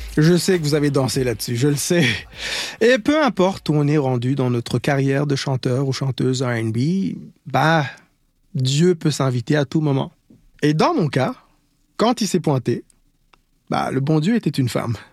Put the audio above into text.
Je sais que vous avez dansé là-dessus, je le sais. Et peu importe où on est rendu dans notre carrière de chanteur ou chanteuse R&B, Dieu peut s'inviter à tout moment. Et dans mon cas, quand il s'est pointé, le bon Dieu était une femme.